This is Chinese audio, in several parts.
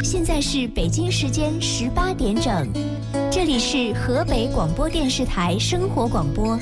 现在是北京时间18点整，这里是河北广播电视台生活广播。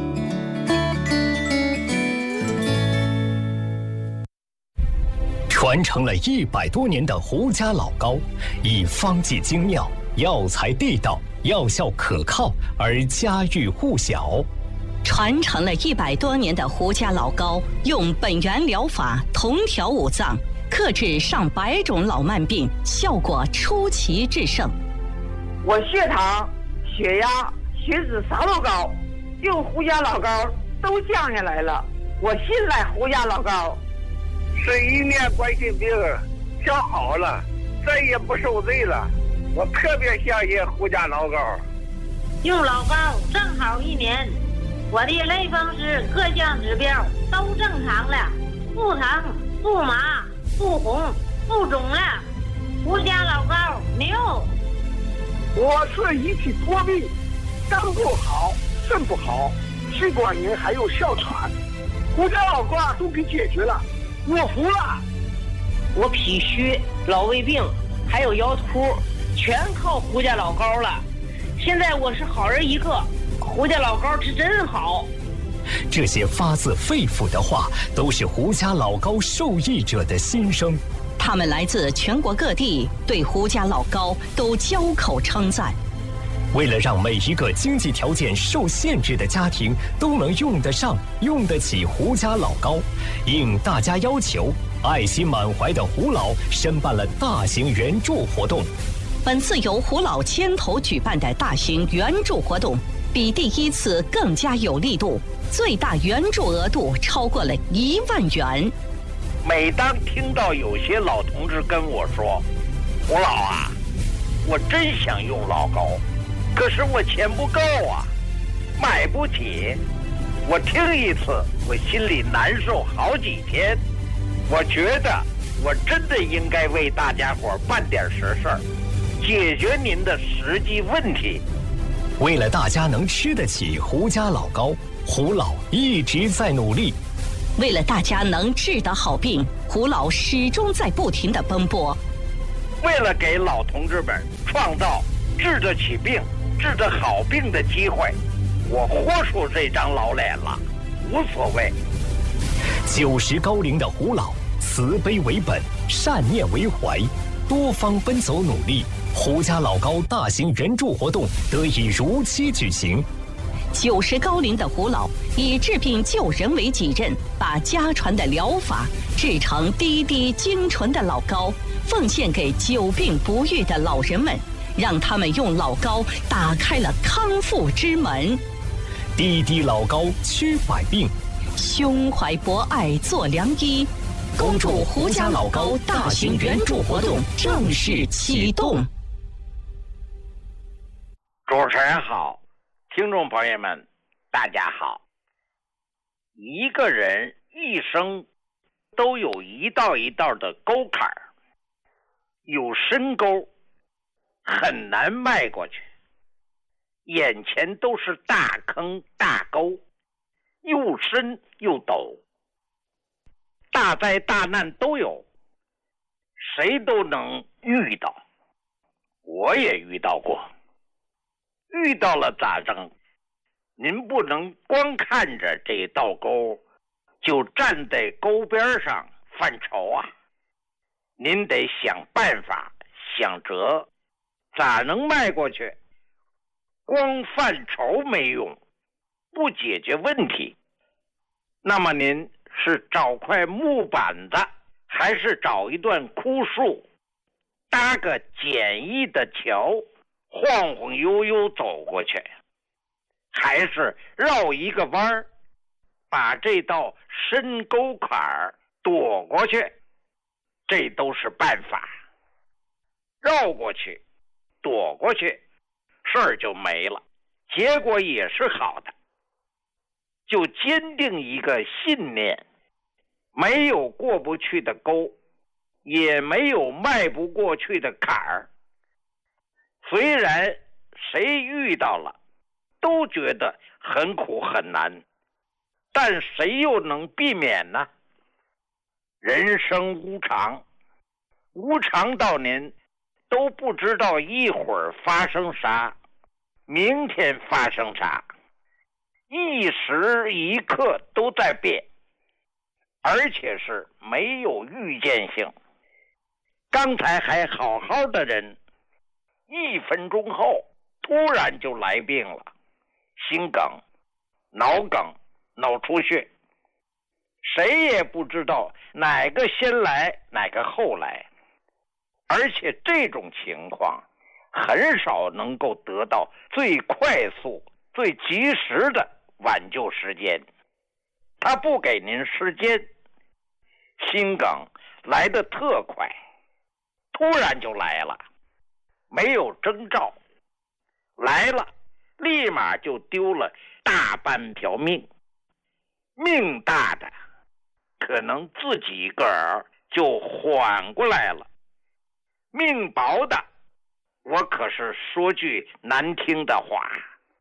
传承了100多年的胡家老糕，以方剂精妙、药材地道、药效可靠而家喻户晓。 传承了100多年的胡家老糕，用本源疗法同调五脏，克制上百种老慢病，效果出奇制胜。 我血糖、血压、血脂啥都高，用胡家老糕都降下来了。我信赖胡家老糕。 11年冠心病调好了，再也不受罪了。我特别相信胡家老糕。 用老膏正好1年，我的类风湿各项指标都正常了，不疼、不麻、不红、不肿了。胡家老膏牛。 我是一体多病，肝不好，肾不好，气管炎还有哮喘，胡家老膏都给解决了，我服了。 我脾虚、老胃病还有腰突，全靠胡家老膏了。现在我是好人一个，胡家老膏是真好。 这些发自肺腑的话，都是胡家老膏受益者的心声。 他们来自全国各地，对胡家老膏都交口称赞。 为了让每一个经济条件受限制的家庭都能用得上、用得起胡家老膏，应大家要求，爱心满怀的胡老申办了大型援助活动。 本次由胡老牵头举办的大型援助活动，比第1次更加有力度，最大援助额度超过了1万元。 每当听到有些老同志跟我说：“胡老啊，我真想用老膏，可是我钱不够啊，买不起。”我听一次，我心里难受好几天。我觉得我真的应该为大家伙办点实事儿，解决您的实际问题。 为了大家能吃得起胡家老膏，胡老一直在努力。 为了大家能治得好病，胡老始终在不停地奔波。 为了给老同志们创造治得起病、治得好病的机会，我豁出这张老脸了，无所谓。 90高龄的胡老，慈悲为本，善念为怀，多方奔走努力，胡家老膏大型援助活动得以如期举行。 90高龄的胡老以治病救人为己任，把家传的疗法制成滴滴精纯的老膏，奉献给久病不愈的老人们，让他们用老膏打开了康复之门。 滴滴老膏驱百病， 胸怀博爱做良医。恭祝胡家老膏大型援助活动正式启动。 主持人好，听众朋友们大家好。一个人一生都有一道一道的沟坎儿，有深沟很难迈过去，眼前都是大坑大沟，又深又陡，大灾大难都有，谁都能遇到。我也遇到过，遇到了咋整？您不能光看着这道沟就站在沟边上犯愁啊，您得想办法想辙，咋能迈过去？光犯愁没用，不解决问题。那么您是找块木板子，还是找一段枯树，搭个简易的桥，晃晃悠悠走过去，还是绕一个弯儿，把这道深沟坎儿躲过去？这都是办法。绕过去，躲过去，事儿就没了，结果也是好的。就坚定一个信念，没有过不去的沟，也没有迈不过去的坎儿。虽然谁遇到了都觉得很苦很难，但谁又能避免呢？人生无常，无常到您都不知道一会儿发生啥，明天发生啥，一时一刻都在变，而且是没有预见性。刚才还好好的人，1分钟后突然就来病了，心梗、脑梗、脑出血，谁也不知道哪个先来哪个后来，而且这种情况很少能够得到最快速最及时的挽救时间，他不给您时间，心梗来得特快，突然就来了，没有征兆，来了立马就丢了大半条命，命大的可能自己一个儿就缓过来了，命薄的，我可是说句难听的话，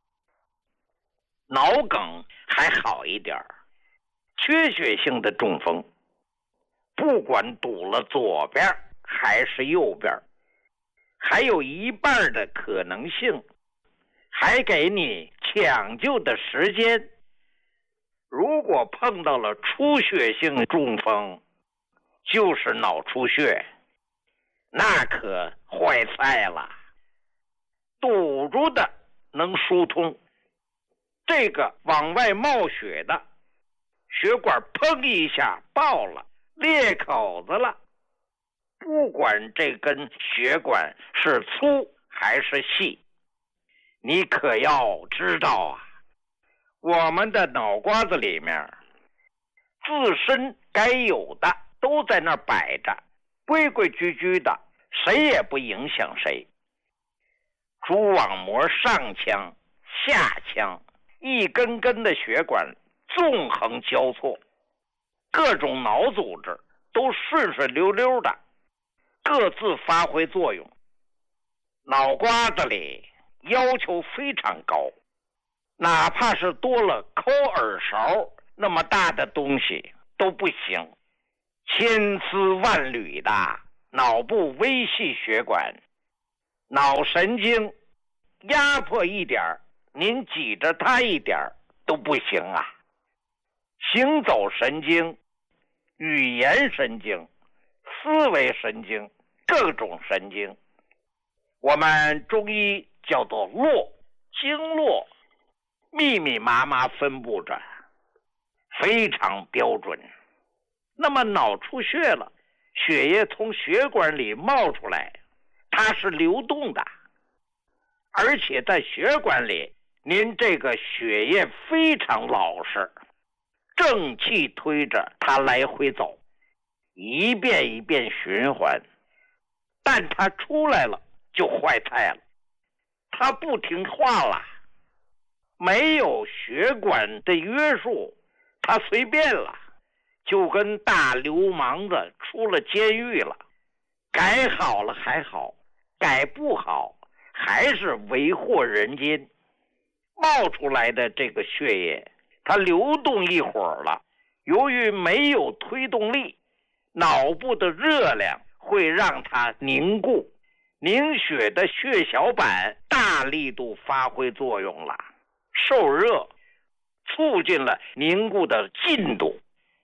脑梗还好一点，缺血性的中风，不管堵了左边还是右边，还有一半的可能性，还给你抢救的时间。如果碰到了出血性中风，就是脑出血，那可坏菜了。堵住的能疏通，这个往外冒血的，血管砰一下爆了，裂口子了。不管这根血管是粗还是细，你可要知道啊，我们的脑瓜子里面自身该有的都在那儿摆着，规规矩矩的，谁也不影响谁。蛛网膜上腔、下腔，一根根的血管纵横交错，各种脑组织都顺顺溜溜的，各自发挥作用。脑瓜子里要求非常高，哪怕是多了抠耳勺那么大的东西都不行。千丝万缕的脑部微细血管，脑神经压迫一点，您挤着它一点都不行啊。行走神经、语言神经、思维神经，各种神经，我们中医叫做络，经络密密麻麻分布着，非常标准。那么脑出血了，血液从血管里冒出来，它是流动的，而且在血管里，您这个血液非常老实，正气推着它来回走，一遍一遍循环。但它出来了就坏菜了，它不听话了，没有血管的约束，它随便了，就跟大流氓子出了监狱了。改好了还好，改不好还是为祸人间。冒出来的这个血液，它流动一会儿了，由于没有推动力，脑部的热量会让它凝固，凝血的血小板大力度发挥作用了，受热，促进了凝固的进度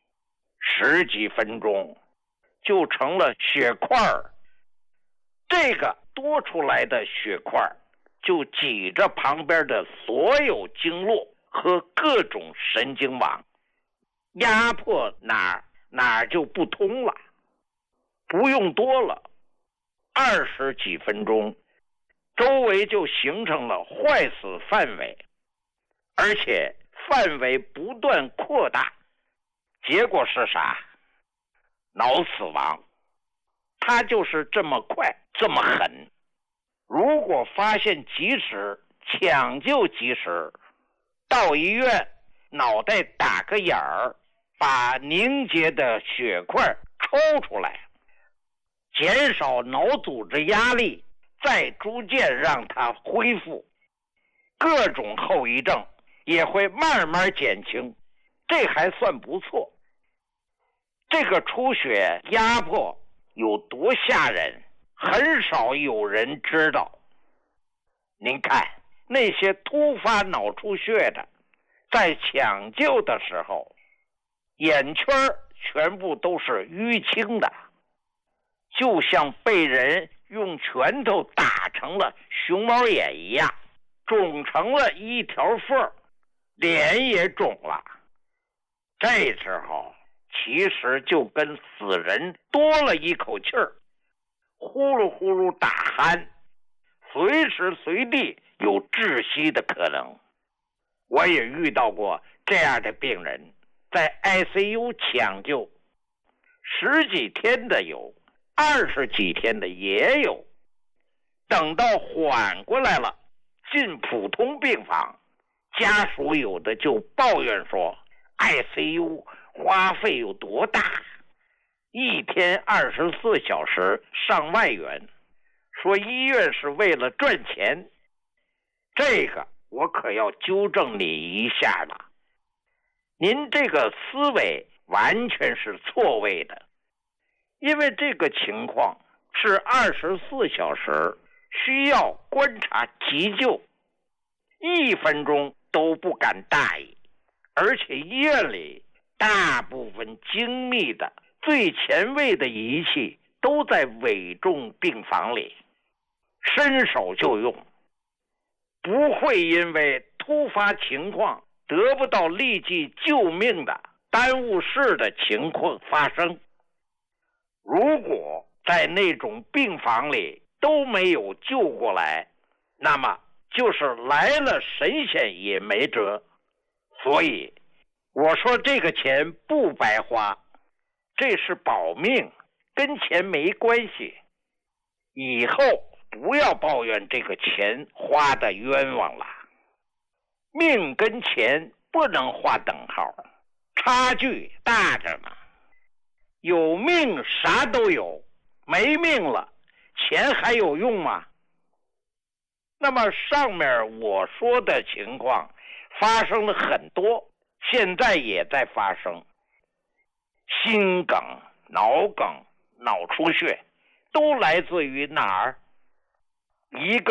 ，10几分钟就成了血块儿。这个多出来的血块就挤着旁边的所有经络和各种神经网，压迫哪儿就不通了。不用多了，20几分钟，周围就形成了坏死范围，而且范围不断扩大。结果是啥？脑死亡。它就是这么快，这么狠。如果发现及时，抢救及时，到医院脑袋打个眼儿，把凝结的血块抽出来，减少脑组织压力，再逐渐让它恢复，各种后遗症也会慢慢减轻，这还算不错。这个出血压迫有多吓人， 很少有人知道。您看那些突发脑出血的，在抢救的时候，眼圈全部都是淤青的，就像被人用拳头打成了熊猫眼一样，肿成了一条缝，脸也肿了。这时候其实就跟死人多了一口气儿，呼噜呼噜打鼾，随时随地有窒息的可能。我也遇到过这样的病人，在 ICU 抢救10几天的有，20几天的也有。等到缓过来了，进普通病房，家属有的就抱怨说 ICU 花费有多大，一天24小时上万元，说医院是为了赚钱。这个我可要纠正你一下了，您这个思维完全是错位的。因为这个情况是24小时需要观察急救，1分钟都不敢大意，而且医院里大部分精密的最前卫的仪器都在危重病房里，伸手就用，不会因为突发情况得不到立即救命的耽误事的情况发生。如果在那种病房里都没有救过来，那么就是来了神仙也没辙。所以我说这个钱不白花，这是保命，跟钱没关系。以后不要抱怨这个钱花的冤枉了。命跟钱不能画等号，差距大着呢。有命啥都有，没命了，钱还有用吗？那么上面我说的情况发生了很多，现在也在发生。心梗、脑梗、脑出血都来自于哪儿？一个